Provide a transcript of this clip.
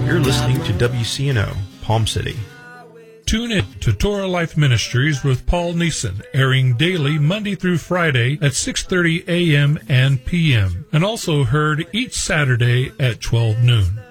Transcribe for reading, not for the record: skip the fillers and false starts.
You're listening to WCNO, Palm City. Tune in to Torah Life Ministries with Paul Neeson, airing daily Monday through Friday at 6:30 a.m. and p.m., and also heard each Saturday at 12 noon.